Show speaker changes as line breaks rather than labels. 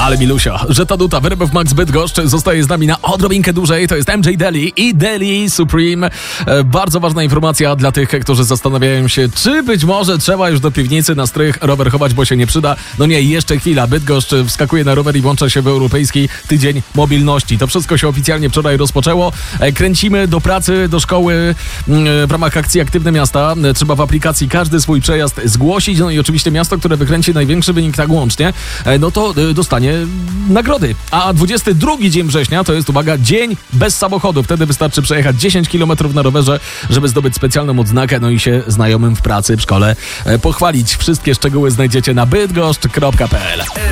Ale milusia, że ta nuta w RMF Max Bydgoszcz zostaje z nami na odrobinkę dłużej. To jest MJ Deli i Deli Supreme. Bardzo ważna informacja dla tych, którzy zastanawiają się, czy być może trzeba już do piwnicy na strych rower chować, bo się nie przyda. No nie, jeszcze chwila. Bydgoszcz wskakuje na rower i włącza się w Europejski Tydzień Mobilności. To wszystko się oficjalnie wczoraj rozpoczęło. Kręcimy do pracy, do szkoły w ramach akcji Aktywne Miasta. Trzeba w aplikacji każdy swój przejazd zgłosić. No i oczywiście miasto, które wykręci największy wynik tak łącznie, no to dostanie nagrody. A 22 dzień września to jest, uwaga, dzień bez samochodu. Wtedy wystarczy przejechać 10 km na rowerze, żeby zdobyć specjalną odznakę, no i się znajomym w pracy, w szkole pochwalić. Wszystkie szczegóły znajdziecie na bydgoszcz.pl.